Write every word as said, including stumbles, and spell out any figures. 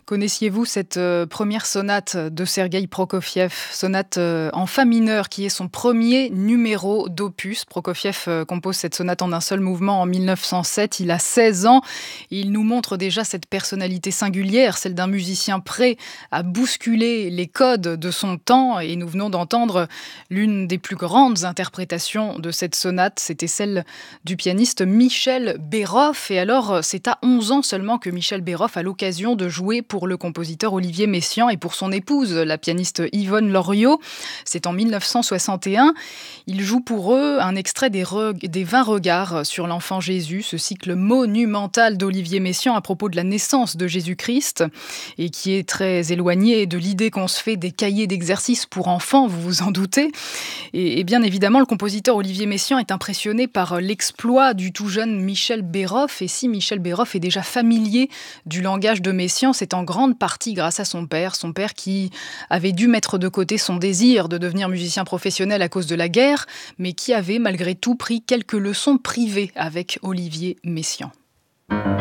Connaissiez-vous cette euh, première sonate de Sergueï Prokofiev, sonate euh, en fa mineur, qui est son premier numéro d'opus. Prokofiev euh, compose cette sonate en un seul mouvement en mille neuf cent sept. Il a seize ans. Il nous montre déjà cette personnalité singulière, celle d'un musicien prêt à bousculer les codes de son temps. Et nous venons d'entendre l'une des plus grandes interprétations de cette sonate. C'était celle du pianiste Michel Berhoff. Et alors, c'est à onze ans seulement que Michel Berhoff a l'occasion de jouer pour le compositeur Olivier Messiaen et pour son épouse, la pianiste Yvonne Loriot. C'est en mille neuf cent soixante et un. Il joue pour eux un extrait des, re- des vingt regards sur l'enfant Jésus, ce cycle monumental d'Olivier Messiaen à propos de la naissance de Jésus-Christ et qui est très éloigné de l'idée qu'on se fait des cahiers d'exercices pour enfants, vous vous en doutez. Et, et bien évidemment, le compositeur Olivier Messiaen est impressionné par l'exploit du tout jeune Michel Berhoff. Et si Michel Berhoff est déjà familier du langage de Messiaen, c'est en grande partie grâce à son père. Son père qui avait dû mettre de côté son désir de devenir musicien professionnel à cause de la guerre, mais qui avait malgré tout pris quelques leçons privées avec Olivier Messiaen.